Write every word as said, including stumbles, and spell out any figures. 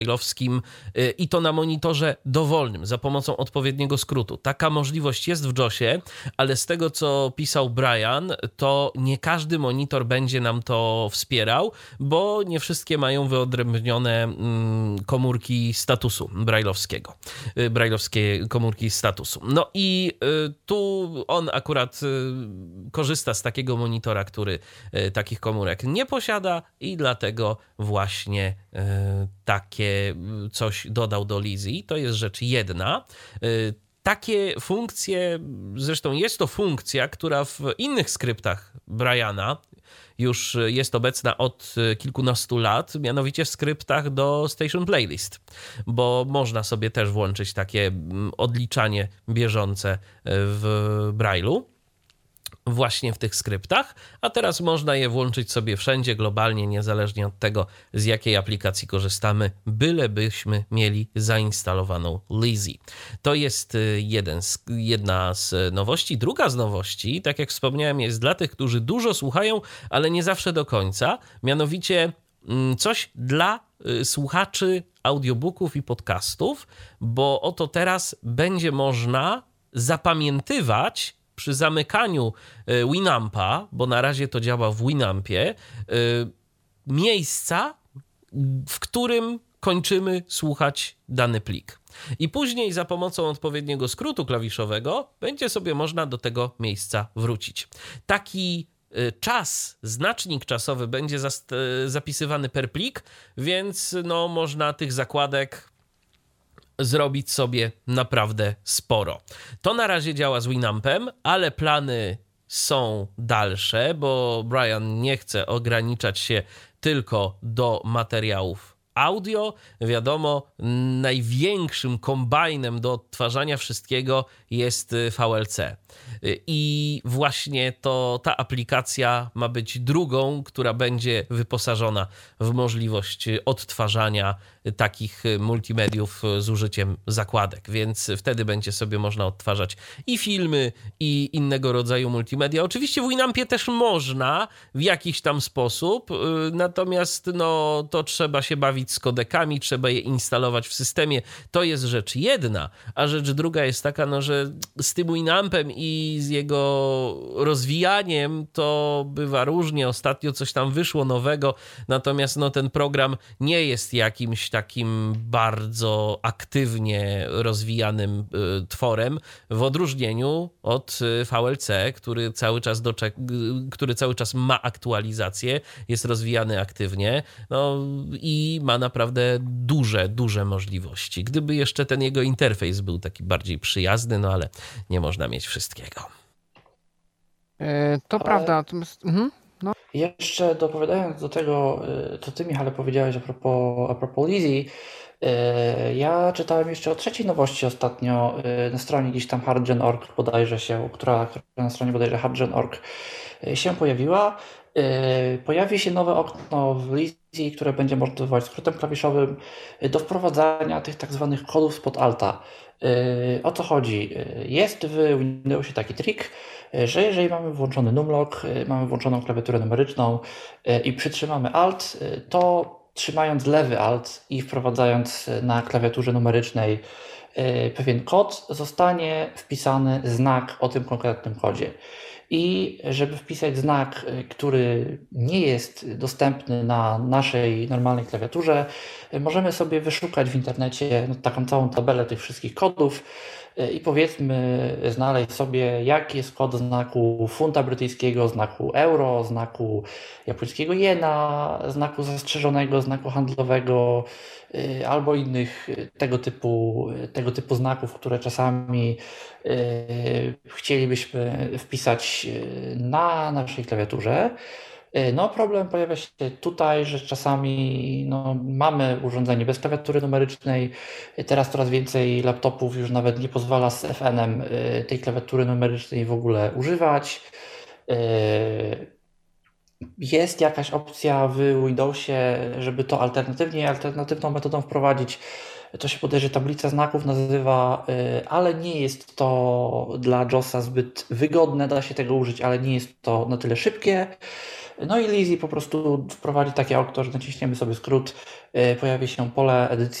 braille'owskim i to na monitorze dowolnym za pomocą odpowiedniego skrótu. Taka możliwość jest w josie, ale z tego, co pisał Brian, to nie każdy monitor będzie nam to wspierał, bo nie wszystkie mają wyodrębnione komórki statusu braille'owskiego. Braille'owskie komórki statusu. No i tu on akurat korzysta z takiego monitora, który takich komórek nie posiada i dlatego właśnie takie coś dodał do Lizzy. To jest rzecz jedna. Takie funkcje, zresztą jest to funkcja, która w innych skryptach Briana już jest obecna od kilkunastu lat, mianowicie w skryptach do Station Playlist, bo można sobie też włączyć takie odliczanie bieżące w Braille'u właśnie w tych skryptach, a teraz można je włączyć sobie wszędzie, globalnie, niezależnie od tego, z jakiej aplikacji korzystamy, bylebyśmy mieli zainstalowaną Lizzy. To jest jeden z, jedna z nowości. Druga z nowości, tak jak wspomniałem, jest dla tych, którzy dużo słuchają, ale nie zawsze do końca, mianowicie coś dla słuchaczy audiobooków i podcastów, bo oto teraz będzie można zapamiętywać przy zamykaniu Winampa, bo na razie to działa w Winampie, miejsca, w którym kończymy słuchać dany plik. I później za pomocą odpowiedniego skrótu klawiszowego będzie sobie można do tego miejsca wrócić. Taki czas, znacznik czasowy będzie zapisywany per plik, więc no, można tych zakładek zrobić sobie naprawdę sporo. To na razie działa z Winampem, ale plany są dalsze, bo Brian nie chce ograniczać się tylko do materiałów audio. Wiadomo, największym kombajnem do odtwarzania wszystkiego jest V L C. I właśnie to ta aplikacja ma być drugą, która będzie wyposażona w możliwość odtwarzania takich multimediów z użyciem zakładek, więc wtedy będzie sobie można odtwarzać i filmy, i innego rodzaju multimedia. Oczywiście w Winampie też można w jakiś tam sposób, natomiast no, to trzeba się bawić z kodekami, trzeba je instalować w systemie. To jest rzecz jedna, a rzecz druga jest taka, no, że z tym Winampem i z jego rozwijaniem to bywa różnie. Ostatnio coś tam wyszło nowego, natomiast no, ten program nie jest jakimś takim bardzo aktywnie rozwijanym y, tworem, w odróżnieniu od V L C, który cały czas doczek- który cały czas ma aktualizację, jest rozwijany aktywnie, no i ma naprawdę duże, duże możliwości. Gdyby jeszcze ten jego interfejs był taki bardziej przyjazny, no ale nie można mieć wszystkiego. E, to Ale prawda. Natomiast, mhm, no. jeszcze dopowiadając do tego, y, co ty, Michale, powiedziałeś a propos, a propos Lizzy, y, ja czytałem jeszcze o trzeciej nowości ostatnio y, na stronie gdzieś tam hardgen kropka org bodajże się, która, która na stronie bodajże hardgen kropka org y, się pojawiła. Y, Pojawi się nowe okno w Lizzy, które będzie możliwość skrótem klawiszowym y, do wprowadzania tych tak zwanych kodów spod alta. Y, O co chodzi? Y, Jest w Windowsie taki trik, y, że jeżeli mamy włączony numlock, y, mamy włączoną klawiaturę numeryczną y, i przytrzymamy Alt, y, to trzymając lewy Alt i wprowadzając y, na klawiaturze numerycznej y, pewien kod, zostanie wpisany znak o tym konkretnym kodzie. I żeby wpisać znak, y, który nie jest dostępny na naszej normalnej klawiaturze, y, możemy sobie wyszukać w internecie no, taką całą tabelę tych wszystkich kodów y, i powiedzmy znaleźć sobie, jaki jest kod znaku funta brytyjskiego, znaku euro, znaku japońskiego jena, znaku zastrzeżonego, znaku handlowego y, albo innych y, tego typu, y, tego typu znaków, które czasami y, chcielibyśmy wpisać y, na naszej klawiaturze. Y, No, problem pojawia się tutaj, że czasami no, mamy urządzenie bez klawiatury numerycznej. Y, Teraz coraz więcej laptopów już nawet nie pozwala z F N-em y, tej klawiatury numerycznej w ogóle używać. Y, Jest jakaś opcja w Windowsie, żeby to alternatywnie, alternatywną metodą wprowadzić. To się bodajże tablica znaków nazywa, y, ale nie jest to dla JOSa zbyt wygodne. Da się tego użyć, ale nie jest to na tyle szybkie. No i Lizzy po prostu wprowadzi takie okno, że naciśniemy sobie skrót, pojawi się pole edycji